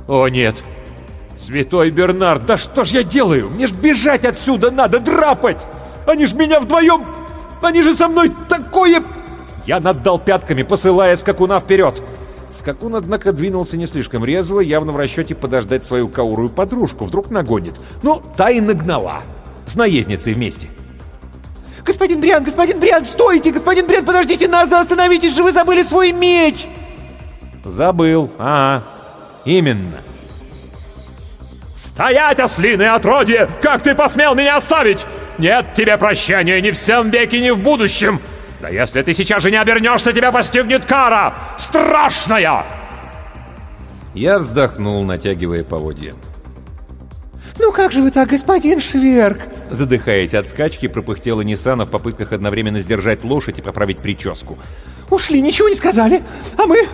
О нет! Святой Бернард, да что ж я делаю? Мне ж бежать отсюда надо, драпать! Они ж меня вдвоем... Они же со мной такое... Я наддал пятками, посылая скакуна вперед. Скакун, однако, двинулся не слишком резво, явно в расчете подождать свою каурую подружку. Вдруг нагонит. Ну, та и нагнала. С наездницей вместе. Господин Бриан, стойте! Господин Бриан, подождите нас, да остановитесь же, вы забыли свой меч! Забыл, ага, именно. «Стоять, ослиное отродье! Как ты посмел меня оставить? Нет тебе прощения ни в сем веке, ни в будущем! Да если ты сейчас же не обернешься, тебя постигнет кара! Страшная!» Я вздохнул, натягивая поводья. Ну как же вы так, господин Шверк? Задыхаясь от скачки, пропыхтела Ниссана в попытках одновременно сдержать лошадь и поправить прическу. Ушли, ничего не сказали. А мы...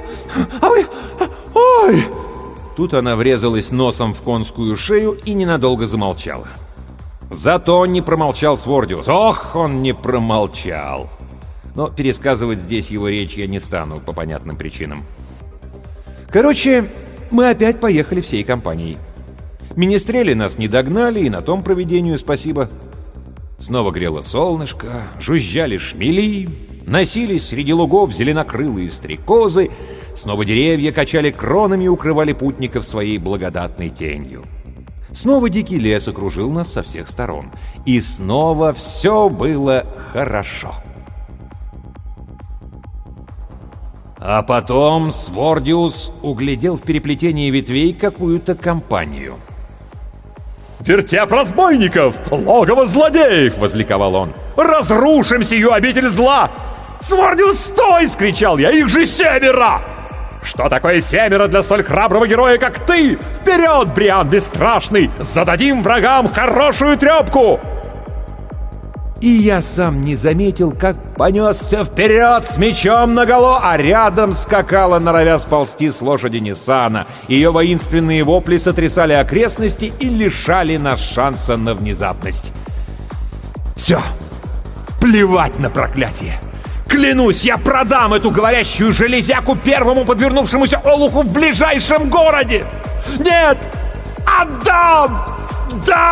Ой! Тут она врезалась носом в конскую шею и ненадолго замолчала. Зато он не промолчал Свордиус. Ох, он не промолчал. Но пересказывать здесь его речь я не стану по понятным причинам. Короче, мы опять поехали всей компанией. Министрели нас не догнали, и на том провидению спасибо. Снова грело солнышко, жужжали шмели, носились среди лугов зеленокрылые стрекозы, снова деревья качали кронами и укрывали путников своей благодатной тенью. Снова дикий лес окружил нас со всех сторон. И снова все было хорошо. А потом Свордиус углядел в переплетении ветвей какую-то компанию. «Вертеп разбойников! Логово злодеев!» — возликовал он. «Разрушим сию обитель зла!» «Свордиус, стой!» — вскричал я. «Их же 7! Что такое 7 для столь храброго героя, как ты? Вперед, Бриан бесстрашный! Зададим врагам хорошую трепку!» И я сам не заметил, как понесся вперед с мечом наголо, а рядом скакала, норовя сползти с лошади Ниссана. Ее воинственные вопли сотрясали окрестности и лишали нас шанса на внезапность. Все, плевать на проклятие. Клянусь, я продам эту говорящую железяку первому подвернувшемуся олуху в ближайшем городе! Нет, отдам! Да!